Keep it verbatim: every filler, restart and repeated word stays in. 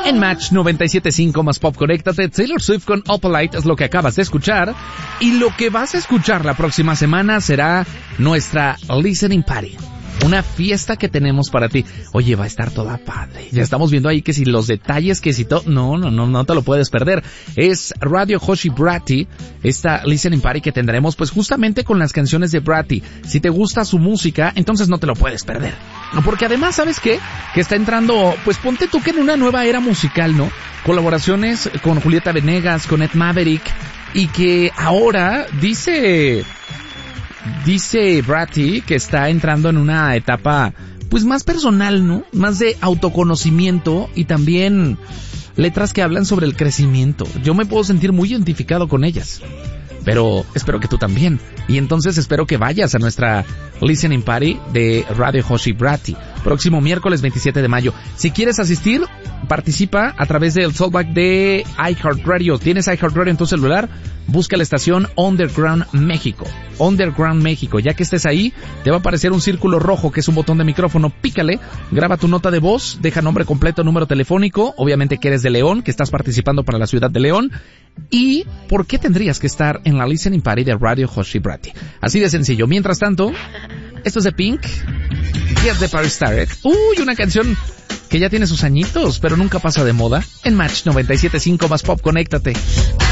En Match noventa y siete punto cinco más Pop, conéctate. Taylor Swift con Opalite es lo que acabas de escuchar. Y lo que vas a escuchar la próxima semana será nuestra Listening Party. Una fiesta que tenemos para ti. Oye, va a estar toda padre. Ya estamos viendo ahí que si los detalles, que si todo... No, no, no, no te lo puedes perder. Es Radio Hoshi Bratty, esta listening party que tendremos pues justamente con las canciones de Bratty. Si te gusta su música, entonces no te lo puedes perder. Porque además, ¿sabes qué? Que está entrando, pues ponte tú que en una nueva era musical, ¿no? Colaboraciones con Julieta Venegas, con Ed Maverick, y que ahora dice... Dice Bratty que está entrando en una etapa pues más personal, ¿no? Más de autoconocimiento y también letras que hablan sobre el crecimiento. Yo me puedo sentir muy identificado con ellas, pero espero que tú también. Y entonces espero que vayas a nuestra listening party de Radio Hoshi Bratty, próximo miércoles veintisiete de mayo. Si quieres asistir, participa a través del talkback de iHeartRadio. ¿Tienes iHeartRadio en tu celular? Busca la estación Underground México. Underground México. Ya que estés ahí, te va a aparecer un círculo rojo que es un botón de micrófono. Pícale, graba tu nota de voz, deja nombre completo, número telefónico, obviamente que eres de León, que estás participando para la ciudad de León. ¿Y por qué tendrías que estar en la listening party de Radio Hoshi Bratty? Así de sencillo. Mientras tanto, esto es de Pink, Get the Party Started. Uy, una canción que ya tiene sus añitos, pero nunca pasa de moda. En Match noventa y siete punto cinco más Pop, conéctate.